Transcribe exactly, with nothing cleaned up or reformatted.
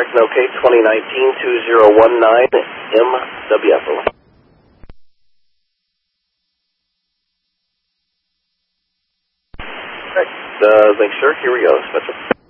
American OK, twenty nineteen two zero one nine M W F. Right. Uh, thanks, sir. Here we go. Spencer.